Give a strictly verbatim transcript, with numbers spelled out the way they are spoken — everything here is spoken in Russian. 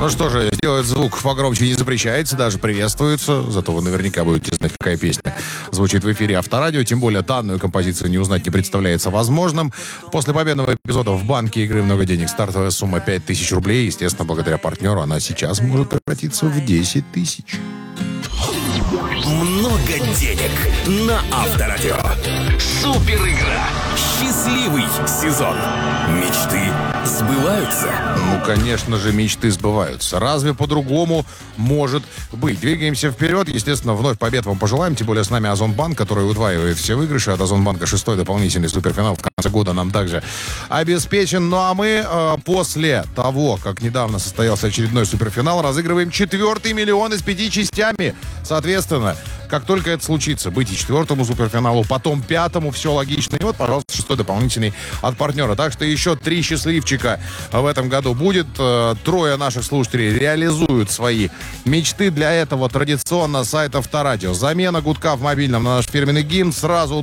Ну что же, сделать звук погромче не запрещается, даже приветствуется. Зато вы наверняка будете знать, какая песня звучит в эфире Авторадио. Тем более данную композицию не узнать не представляется возможным. После победного эпизода в банке игры «Много денег» стартовая сумма пять тысяч рублей. Естественно, благодаря партнеру она сейчас может превратиться в десять тысяч. Много денег на Авторадио. Супер игра. Счастливый сезон. Мечты сбываются. Ну, конечно же, мечты сбываются. Разве по-другому может быть? Двигаемся вперед. Естественно, вновь побед вам пожелаем. Тем более с нами Озонбанк, который удваивает все выигрыши. От Озонбанка шестой дополнительный суперфинал в конце года нам также обеспечен. Ну, а мы э, после того, как недавно состоялся очередной суперфинал, разыгрываем четвертый миллион из пяти частями. Соответственно, как только это случится, быть и четвертому суперфиналу, потом пятому, все логично. И вот, пожалуйста, шестой дополнительный от партнера. Так что еще три счастливчика в этом году будет. Трое наших слушателей реализуют свои мечты. Для этого традиционно сайт Авторадио. Замена гудка в мобильном на наш фирменный гимн. Сразу